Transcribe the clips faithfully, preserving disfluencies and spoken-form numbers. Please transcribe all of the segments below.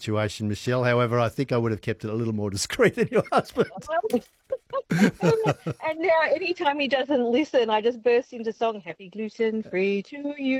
situation, Michelle. However, I think I would have kept it a little more discreet than your husband. And now, anytime he doesn't listen, I just burst into song, Happy Gluten Free to you.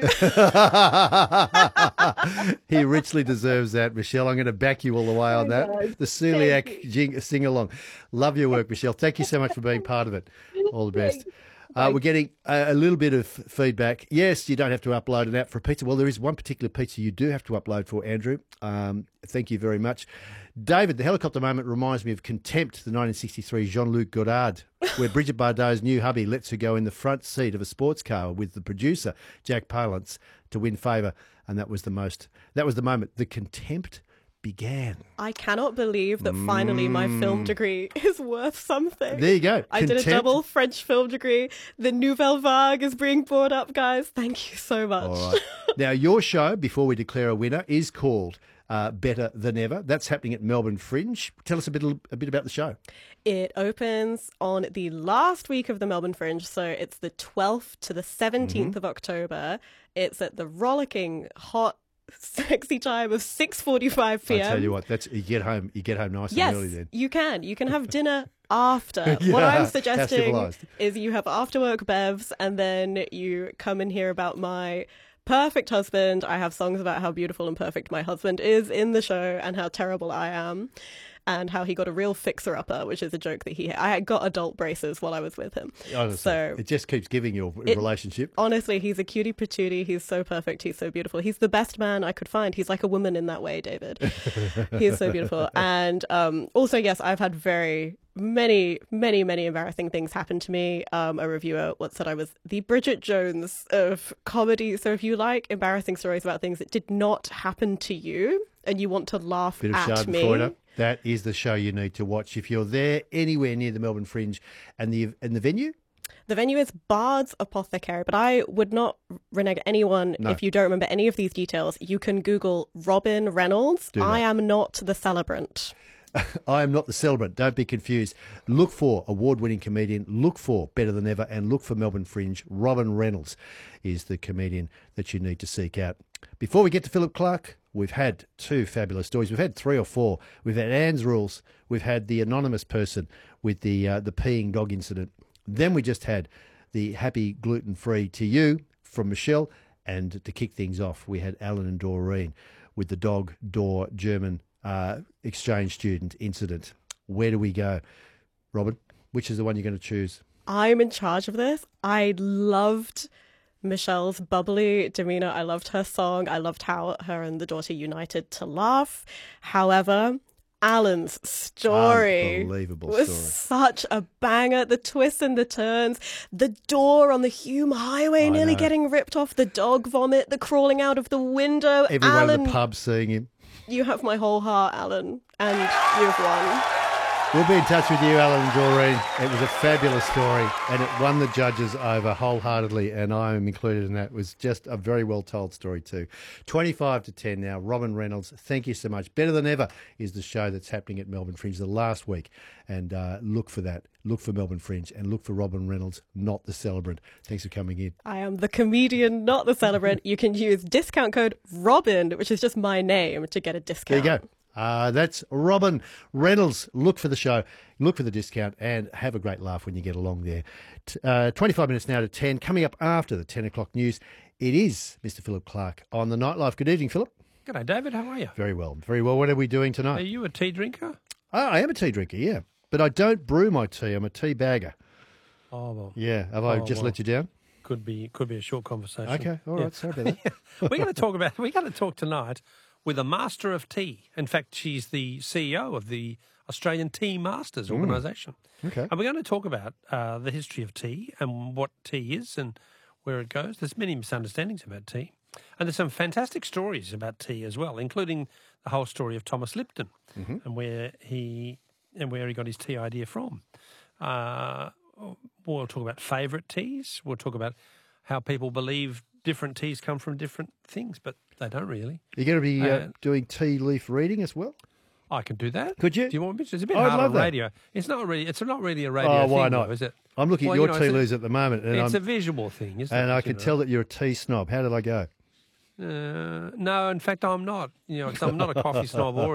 He richly deserves that, Michelle. I'm going to back you all the way on that. know. The Thank celiac you. jing- sing-along. Love your work, Michelle. Thank you so much for being part of it. All the best. Thank Uh, we're getting a, a little bit of feedback. Yes, you don't have to upload an app for a pizza. Well, there is one particular pizza you do have to upload for, Andrew. Um, thank you very much. David, the helicopter moment reminds me of Contempt, the nineteen sixty-three Jean-Luc Godard, where Bridget Bardot's new hubby lets her go in the front seat of a sports car with the producer, Jack Palance, to win favour. And that was the most, that was the moment the contempt began. I cannot believe that finally my film degree is worth something. There you go. I did a Contempt. double French film degree. The Nouvelle Vague is being brought up, guys. Thank you so much. All right. Now, your show, before we declare a winner, is called uh, Better Than Ever. That's happening at Melbourne Fringe. Tell us a bit, a bit about the show. It opens on the last week of the Melbourne Fringe, so it's the twelfth to the seventeenth Mm-hmm. of October. It's at the rollicking, hot, sexy time of six forty-five p m. I tell you what, that's you get home, you get home nice Yes, and early then. you can. You can have dinner after. Yeah, what how I'm suggesting civilised. is you have after work bevs and then you come and hear about my perfect husband. I have songs about how beautiful and perfect my husband is in the show and how terrible I am. And how he got a real fixer-upper, which is a joke that he had. I got adult braces while I was with him. Honestly, So it just keeps giving your It- relationship. honestly, he's a cutie patootie. He's so perfect. He's so beautiful. He's the best man I could find. He's like a woman in that way, David. He's so beautiful. And um, also, yes, I've had very many, many, many embarrassing things happen to me. Um, a reviewer once said I was the Bridget Jones of comedy. So if you like embarrassing stories about things that did not happen to you and you want to laugh Bit of at me, Schadenfreude. That is the show you need to watch if you're there anywhere near the Melbourne Fringe and the and the venue. the venue is Bard's Apothecary, but I would not renege anyone No. if you don't remember any of these details. You can Google Robin Reynolds. Do that. I am not the celebrant. I am not the celebrant. Don't be confused. Look for award-winning comedian. Look for Better Than Ever, and look for Melbourne Fringe. Robin Reynolds is the comedian that you need to seek out. Before we get to Philip Clark, we've had two fabulous stories. We've had three or four. We've had Anne's Rules. We've had the anonymous person with the uh, the peeing dog incident. Then we just had the happy gluten-free to you from Michelle. And to kick things off, we had Alan and Doreen with the dog door German uh, exchange student incident. Where do we go? Robin, which is the one you're going to choose? I'm in charge of this. I loved Michelle's bubbly demeanor. I loved her song. I loved how her and the daughter united to laugh. However, Alan's story Unbelievable was story. such a banger. The twists and the turns, the door on the Hume Highway I nearly know. getting ripped off, the dog vomit, the crawling out of the window. Everyone Alan, in the pub seeing him. you have my whole heart, Alan, and you've won. We'll be in touch with you, Alan and Doreen. It was a fabulous story, and it won the judges over wholeheartedly, and I am included in that. It was just a very well-told story too. twenty-five to ten now. Robin Reynolds, thank you so much. Better Than Ever is the show that's happening at Melbourne Fringe the last week, and uh, look for that. Look for Melbourne Fringe, and look for Robin Reynolds, not the celebrant. Thanks for coming in. I am the comedian, not the celebrant. You can use discount code Robin, which is just my name, to get a There discount. you go. Uh, that's Robin Reynolds. Look for the show, look for the discount, and have a great laugh when you get along there. T- uh, twenty-five minutes now to ten. Coming up after the ten o'clock news, it is Mister Philip Clark on the Nightlife. Good evening, Philip. G'day, David. How are you? Very well, very well. What are we doing Are tonight? you a tea drinker? Oh, I am a tea drinker, yeah, but I don't brew my tea. I'm a tea bagger. Oh, well, Yeah, have I Oh, just well. let you down? could be could be a short conversation. Okay, all right. Yeah. Sorry about that. We're going to talk about. We're going to talk tonight with a master of tea. In fact, she's the C E O of the Australian Tea Masters organisation. Okay. And we're going to talk about uh, the history of tea and what tea is and where it goes. There's many misunderstandings about tea. And there's some fantastic stories about tea as well, including the whole story of Thomas Lipton and where he and where he got his tea idea from. Uh, we'll talk about favourite teas. We'll talk about how people believe different teas come from different things, but they don't really. You're going to be uh, Uh, doing tea leaf reading as well? I can do that. Could you? Do you want me to? It's a bit I'd hard love on that. radio. It's not really. It's not really a radio Oh, thing, why not? though, is it? I'm looking Well, at you your know, tea it's a- leaves at the moment, and, It's I'm, a visual thing, isn't and it? I You can know? tell that you're a tea snob. How did I go? Uh, no, in fact, I'm not. You know, 'cause I'm not a coffee snob or